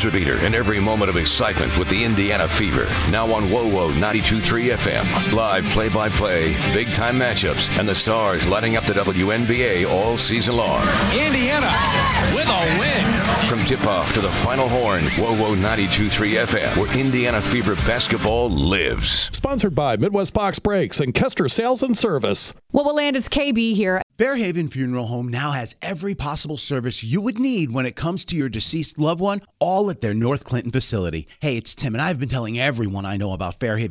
buzzer beater and every moment of excitement with the Indiana Fever. Now on WoWo 92.3 FM. Live play-by-play, big-time matchups, and the stars lighting up the WNBA all season long. Indiana with a win. From tip-off to the final horn, WoWo 92.3 FM, where Indiana Fever basketball lives. Sponsored by Midwest Box Brakes and Kester Sales and Service. What will land is KB here. Fairhaven Funeral Home now has every possible service you would need when it comes to your deceased loved one, all at their North Clinton facility. Hey, it's Tim, and I've been telling everyone I know about Fairhaven